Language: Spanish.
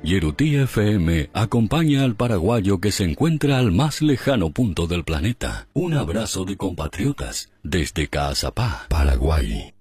Yerutí FM acompaña al paraguayo que se encuentra al más lejano punto del planeta. Un abrazo de compatriotas desde Caazapá, Paraguay.